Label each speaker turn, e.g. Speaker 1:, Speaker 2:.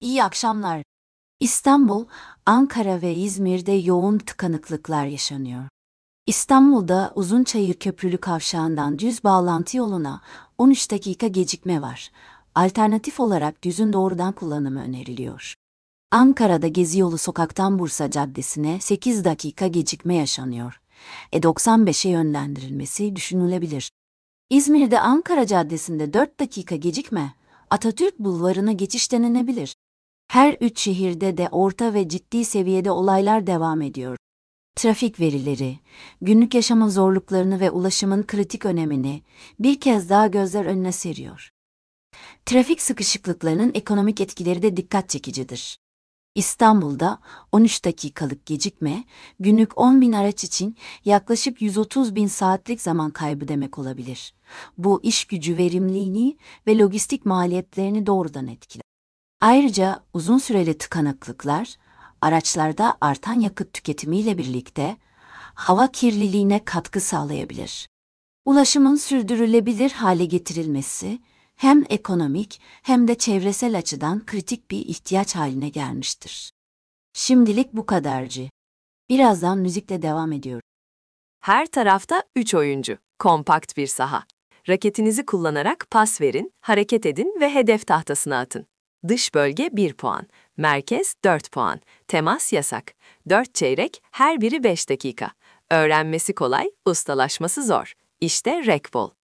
Speaker 1: İyi akşamlar. İstanbul, Ankara ve İzmir'de yoğun tıkanıklıklar yaşanıyor. İstanbul'da Uzunçayır Köprülü Kavşağı'ndan düz bağlantı yoluna 13 dakika gecikme var. Alternatif olarak düzün doğrudan kullanımı öneriliyor. Ankara'da Geziyolu Sokak'tan Bursa Caddesi'ne 8 dakika gecikme yaşanıyor. E95'e yönlendirilmesi düşünülebilir. İzmir'de Ankara Caddesi'nde 4 dakika gecikme, Atatürk Bulvarı'na geçiş denenebilir. Her üç şehirde de orta ve ciddi seviyede olaylar devam ediyor. Trafik verileri, günlük yaşamın zorluklarını ve ulaşımın kritik önemini bir kez daha gözler önüne seriyor. Trafik sıkışıklıklarının ekonomik etkileri de dikkat çekicidir. İstanbul'da 13 dakikalık gecikme, günlük 10 bin araç için yaklaşık 130 bin saatlik zaman kaybı demek olabilir. Bu iş gücü verimliliğini ve lojistik maliyetlerini doğrudan etkiler. Ayrıca uzun süreli tıkanıklıklar, araçlarda artan yakıt tüketimiyle birlikte hava kirliliğine katkı sağlayabilir. Ulaşımın sürdürülebilir hale getirilmesi hem ekonomik hem de çevresel açıdan kritik bir ihtiyaç haline gelmiştir. Şimdilik bu kadarcı. Birazdan müzikle devam ediyor.
Speaker 2: Her tarafta 3 oyuncu. Kompakt bir saha. Raketinizi kullanarak pas verin, hareket edin ve hedef tahtasına atın. Dış bölge 1 puan. Merkez 4 puan. Temas yasak. 4 çeyrek, her biri 5 dakika. Öğrenmesi kolay, ustalaşması zor. İşte Rekbol.